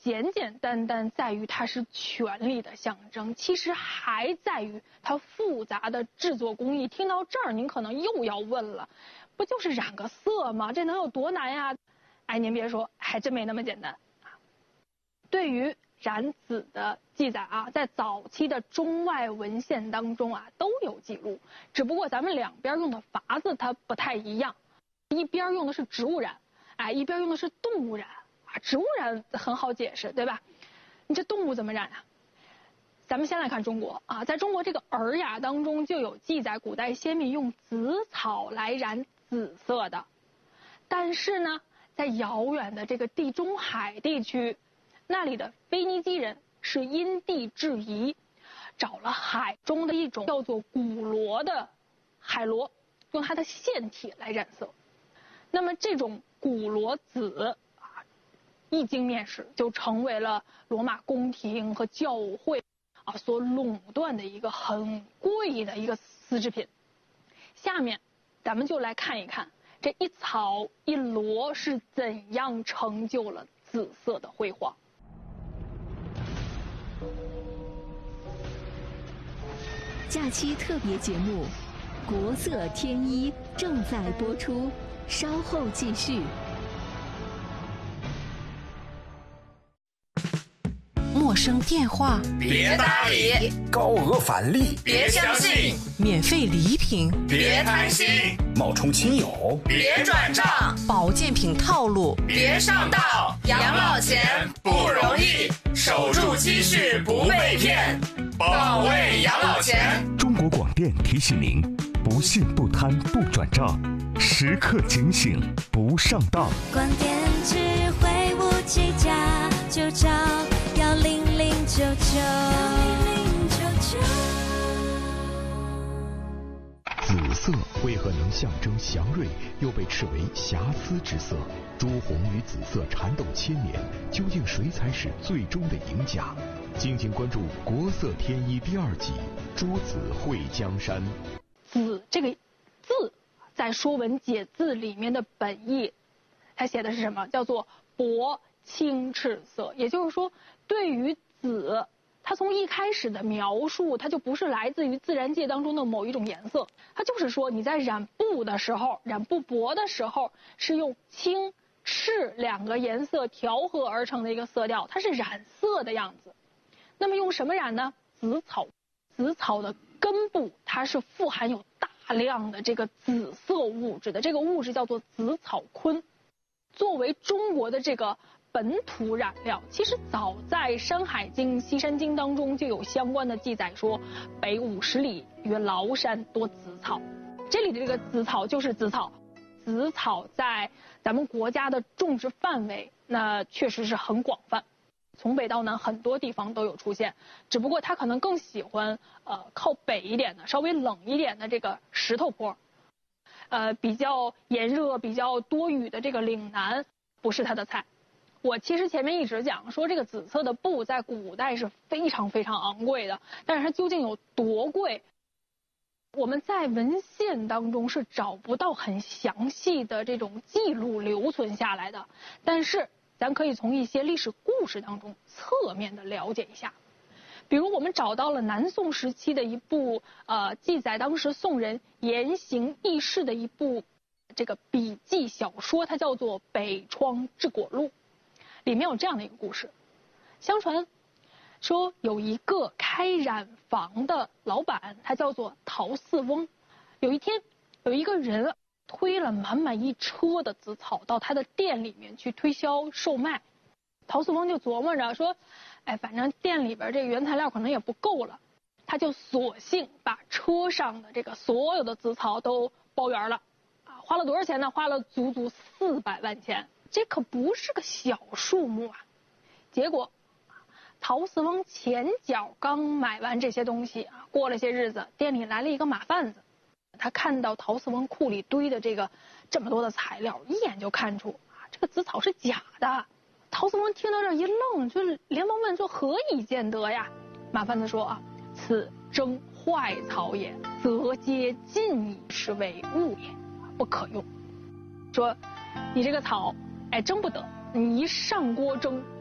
简简单单在于它是权力的象征，其实还在于它复杂的制作工艺。听到这儿，您可能又要问了，不就是染个色吗？这能有多难呀？哎，您别说，还真没那么简单。对于染紫的记载啊，在早期的中外文献当中啊都有记录，只不过咱们两边用的法子它不太一样，一边用的是植物染，哎，一边用的是动物染啊。植物染很好解释，对吧？你这动物怎么染啊？咱们先来看中国啊，在中国这个《尔雅》当中就有记载，古代先民用紫草来染紫色的。但是呢，在遥远的这个地中海地区，那里的腓尼基人是因地制宜，找了海中的一种叫做古螺的海螺，用它的腺体来染色。那么这种古螺紫啊，一经面世就成为了罗马宫廷和教会啊所垄断的一个很贵的一个丝织品。下面咱们就来看一看这一草一螺是怎样成就了紫色的辉煌。 假期特别节目《国色天一》正在播出，稍后继续。 陌生电话别搭理， 高额返利别相信， 免费礼品别贪心， 冒充亲友别转账， 保健品套路别上当。养老钱不容易，守住积蓄不被骗，保卫养老钱。 中国广电提醒您：不信不贪不转账，时刻警醒不上当。 广电智慧无计价，就找10099。 紫色为何能象征祥瑞，又被斥为瑕疵之色？朱红与紫色缠斗千年，究竟谁才是最终的赢家？敬请关注《国色天一》第2集《朱紫会江山》。 紫这个字，在《说文解字》里面的本意，它写的是什么？叫做薄青赤色。也就是说，对于紫，它从一开始的描述，它就不是来自于自然界当中的某一种颜色，它就是说你在染布的时候，染布帛的时候，是用青赤两个颜色调和而成的一个色调，它是染色的样子。那么用什么染呢？紫草。紫草的根部它是富含有大量的这个紫色物质的，这个物质叫做紫草醌。作为中国的这个本土染料，其实早在《山海经》《西山经》当中就有相关的记载，说北50里曰崂山多紫草。这里的这个紫草就是紫草，紫草在咱们国家的种植范围那确实是很广泛，从北到南很多地方都有出现，只不过它可能更喜欢靠北一点的稍微冷一点的这个石头坡，比较炎热比较多雨的这个岭南不是它的菜。我其实前面一直讲说这个紫色的布在古代是非常非常昂贵的，但是它究竟有多贵，我们在文献当中是找不到很详细的这种记录留存下来的，但是咱可以从一些历史故事当中侧面的了解一下。比如我们找到了南宋时期的一部记载当时宋人言行轶事的一部这个笔记小说，它叫做《北窗治果录》。里面有这样的一个故事，相传说有一个开染坊的老板，他叫做陶四翁。有一天有一个人推了满满一车的紫草到他的店里面去推销售卖。陶四翁就琢磨着说，哎，反正店里边这个原材料可能也不够了，他就索性把车上的这个所有的紫草都包圆了，花了多少钱呢？花了足足400万钱，这可不是个小数目啊。结果陶四翁前脚刚买完这些东西啊，过了些日子，店里来了一个马贩子，他看到陶四翁库里堆的这么多的材料，一眼就看出这个紫草是假的。陶四翁听到这一愣，就连忙问说何以见得呀？马贩子说此征坏草也，则皆尽以是为物也，不可用。说你这个草，蒸不得，你一上锅蒸